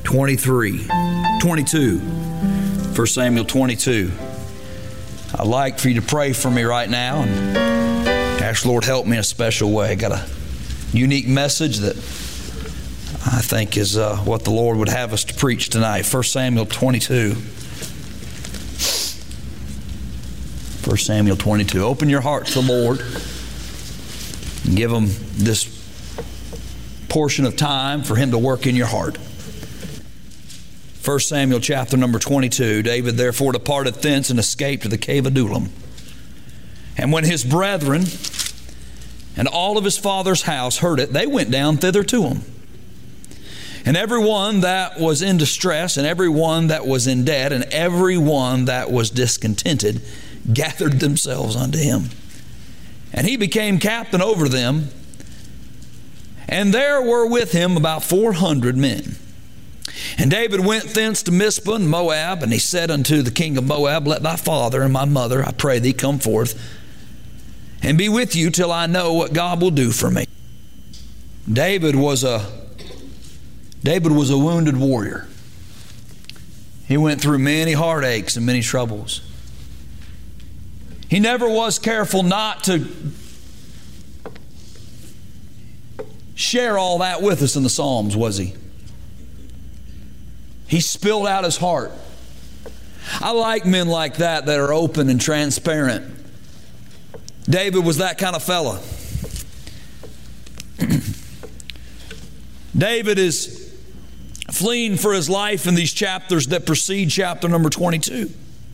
22. 1 Samuel 22. I'd like for you to pray for me right now and ask the Lord help me in a special way. I got a unique message that I think is what the Lord would have us to preach tonight. 1 Samuel 22. 1 Samuel 22. Open your heart to the Lord and give Him this portion of time for Him to work in your heart. 1 Samuel chapter number 22. David therefore departed thence and escaped to the cave of Adullam. And when his brethren and all of his father's house heard it, they went down thither to him. And every one that was in distress, and every one that was in debt, and every one that was discontented, gathered themselves unto him. And he became captain over them. And there were with him about 400 men. And David went thence to Mizpah in Moab, and he said unto the king of Moab, Let thy father and my mother, I pray thee, come forth, and be with you till I know what God will do for me. David was a wounded warrior. He went through many heartaches and many troubles. He never was careful not to share all that with us in the Psalms, was he? He spilled out his heart. I like men like that are open and transparent. David was that kind of fella. David is fleeing for his life in these chapters that precede chapter number 22.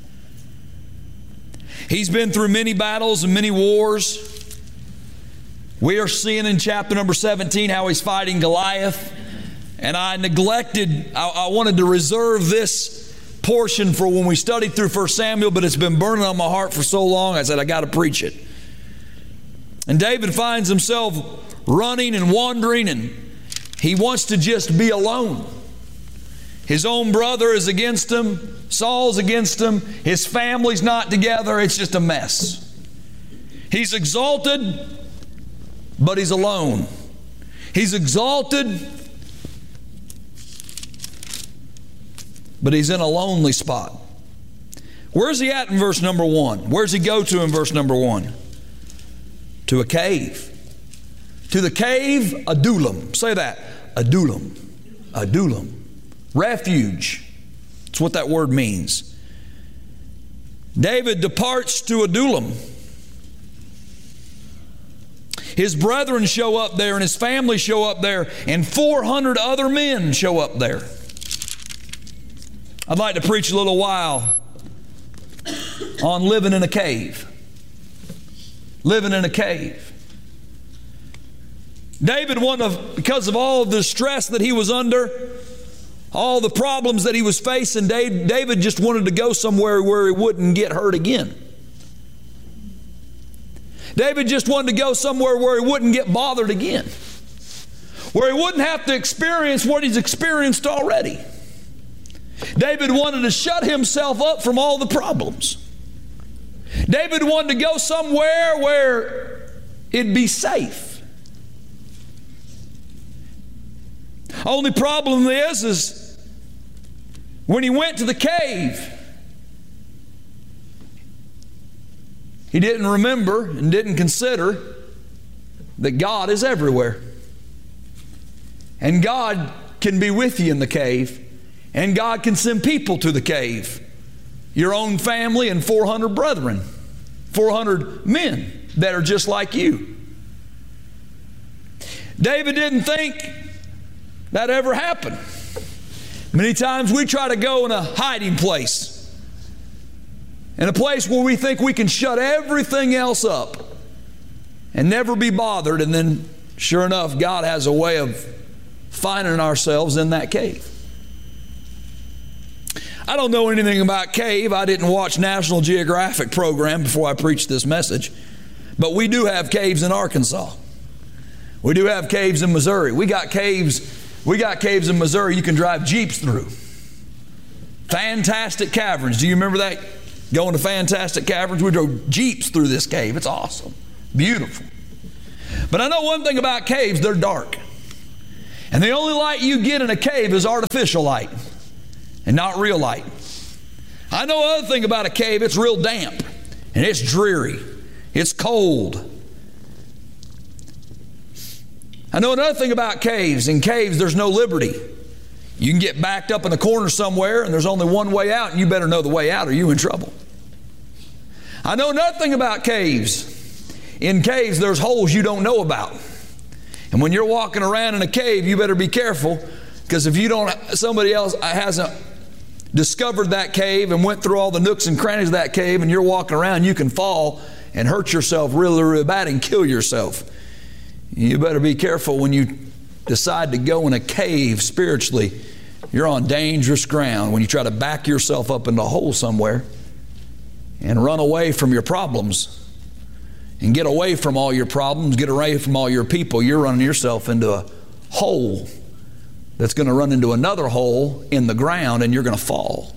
He's been through many battles and many wars. We are seeing in chapter number 17 how he's fighting Goliath. And I wanted to reserve this portion for when we studied through 1 Samuel, but it's been burning on my heart for so long, I said, I got to preach it. And David finds himself running and wandering, and he wants to just be alone. His own brother is against him. Saul's against him. His family's not together. It's just a mess. He's exalted, but he's alone. He's exalted, but he's in a lonely spot. Where's he at in verse number 1? Where's he go to in verse number 1? To a cave. To the cave Adullam. Say that. Adullam. Adullam. Refuge. That's what that word means. David departs to Adullam. His brethren show up there, and his family show up there, and 400 other men show up there. I'd like to preach a little while on living in a cave. Living in a cave. David, because of all of the stress that he was under, all the problems that he was facing, David just wanted to go somewhere where he wouldn't get hurt again. David just wanted to go somewhere where he wouldn't get bothered again. Where he wouldn't have to experience what he's experienced already. David wanted to shut himself up from all the problems. David wanted to go somewhere where it'd be safe. Only problem is when he went to the cave, he didn't remember and didn't consider that God is everywhere. And God can be with you in the cave. And God can send people to the cave. Your own family and 400 brethren. 400 men that are just like you. David didn't think that ever happened. Many times we try to go in a hiding place. In a place where we think we can shut everything else up and never be bothered. And then, sure enough, God has a way of finding ourselves in that cave. I don't know anything about cave. I didn't watch National Geographic program before I preached this message. But we do have caves in Arkansas. We do have caves in Missouri. We got caves in Missouri you can drive Jeeps through. Fantastic Caverns. Do you remember that? Going to Fantastic Caverns? We drove Jeeps through this cave. It's awesome. Beautiful. But I know one thing about caves, they're dark. And the only light you get in a cave is artificial light and not real light. I know another thing about a cave, it's real damp and it's dreary. It's cold. I know another thing about caves. In caves, there's no liberty. You can get backed up in a corner somewhere and there's only one way out, and you better know the way out or you're in trouble. I know another thing about caves. In caves, there's holes you don't know about. And when you're walking around in a cave, you better be careful, because if somebody else hasn't discovered that cave and went through all the nooks and crannies of that cave, and you're walking around, you can fall and hurt yourself really, really bad and kill yourself. You better be careful when you decide to go in a cave spiritually. You're on dangerous ground when you try to back yourself up into a hole somewhere and run away from your problems and get away from all your problems, get away from all your people. You're running yourself into a hole that's going to run into another hole in the ground, and you're going to fall.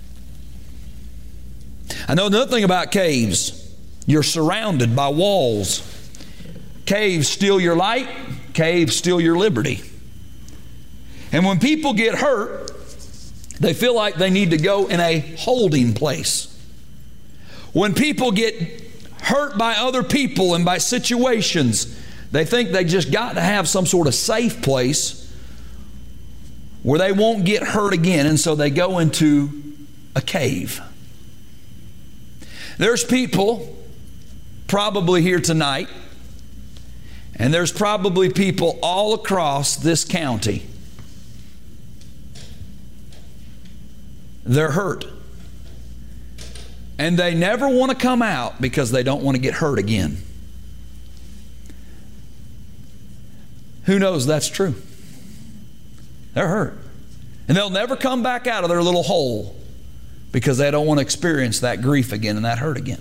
I know another thing about caves. You're surrounded by walls. Caves steal your light. Caves steal your liberty. And when people get hurt, they feel like they need to go in a holding place. When people get hurt by other people and by situations, they think they just got to have some sort of safe place where they won't get hurt again, and so they go into a cave. There's people probably here tonight, and there's probably people all across this county. They're hurt. And they never want to come out because they don't want to get hurt again. Who knows that's true? They're hurt. And they'll never come back out of their little hole because they don't want to experience that grief again and that hurt again.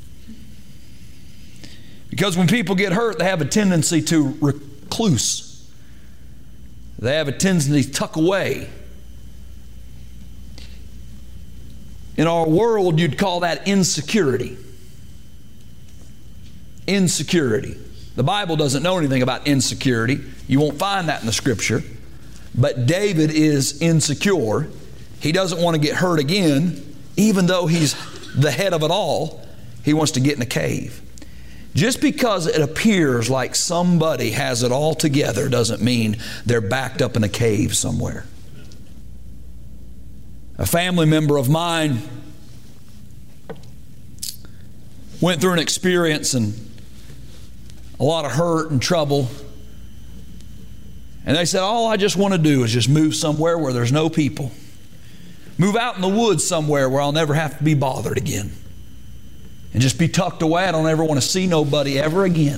Because when people get hurt, they have a tendency to recluse. They have a tendency to tuck away. In our world, you'd call that insecurity. Insecurity. The Bible doesn't know anything about insecurity. You won't find that in the Scripture. But David is insecure. He doesn't want to get hurt again, even though he's the head of it all. He wants to get in a cave. Just because it appears like somebody has it all together doesn't mean they're backed up in a cave somewhere. A family member of mine went through an experience and a lot of hurt and trouble. And they said, all I just want to do is just move somewhere where there's no people. Move out in the woods somewhere where I'll never have to be bothered again. And just be tucked away. I don't ever want to see nobody ever again.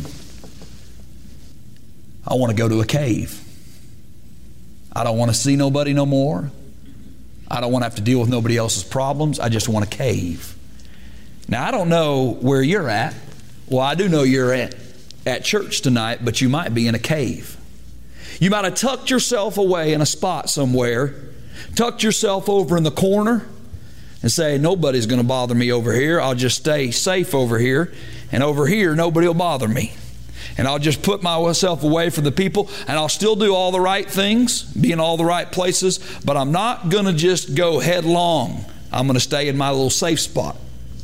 I want to go to a cave. I don't want to see nobody no more. I don't want to have to deal with nobody else's problems. I just want a cave. Now, I don't know where you're at. Well, I do know you're at church tonight, but you might be in a cave. You might have tucked yourself away in a spot somewhere, tucked yourself over in the corner and say, nobody's going to bother me over here. I'll just stay safe over here. And over here, nobody will bother me. And I'll just put myself away from the people, and I'll still do all the right things, be in all the right places, but I'm not going to just go headlong. I'm going to stay in my little safe spot.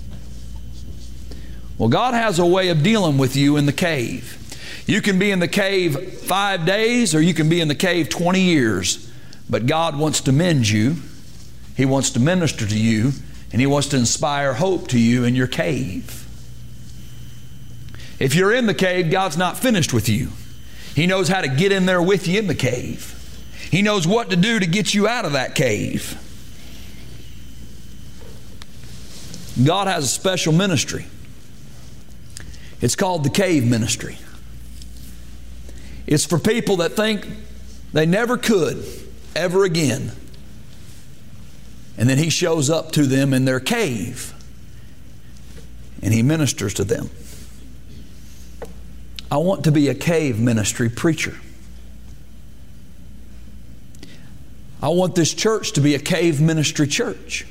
Well, God has a way of dealing with you in the cave. You can be in the cave 5 days, or you can be in the cave 20 years. But God wants to mend you. He wants to minister to you, and He wants to inspire hope to you in your cave. If you're in the cave, God's not finished with you. He knows how to get in there with you in the cave. He knows what to do to get you out of that cave. God has a special ministry. It's called the cave ministry. It's for people that think they never could ever again. And then He shows up to them in their cave and He ministers to them. I want to be a cave ministry preacher. I want this church to be a cave ministry church.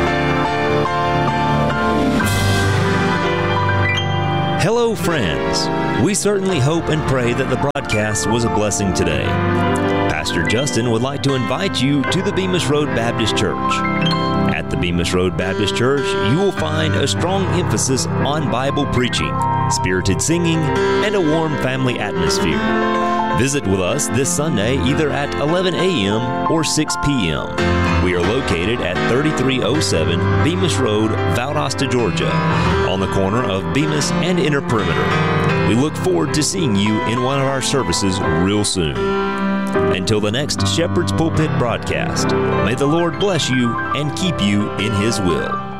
Hello, friends. We certainly hope and pray that the broadcast was a blessing today. Pastor Justin would like to invite you to the Bemis Road Baptist Church. At the Bemis Road Baptist Church, you will find a strong emphasis on Bible preaching, spirited singing, and a warm family atmosphere. Visit with us this Sunday either at 11 a.m. or 6 p.m. We are located at 3307 Bemis Road, Valdosta, Georgia, on the corner of Bemis and Inner Perimeter. We look forward to seeing you in one of our services real soon. Until the next Shepherd's Pulpit broadcast, may the Lord bless you and keep you in His will.